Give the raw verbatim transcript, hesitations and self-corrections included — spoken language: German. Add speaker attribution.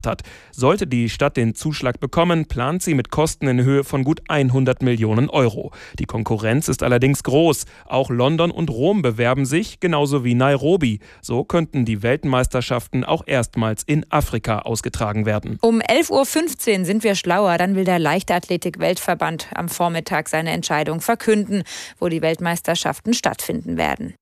Speaker 1: hat. Sollte die Stadt den Zuschlag bekommen, plant sie mit Kosten in Höhe von gut hundert Millionen Euro. Die Konkurrenz ist allerdings groß. Auch London und Rom bewerben sich, genauso wie Nairobi. So könnten die Weltmeisterschaften auch erstmals in Afrika ausgetragen werden.
Speaker 2: Um elf Uhr fünfzehn sind wir schlauer. Dann will der Leichtathletik-Weltverband am Vormittag seine Entscheidung verkünden, wo die Weltmeisterschaften stattfinden werden.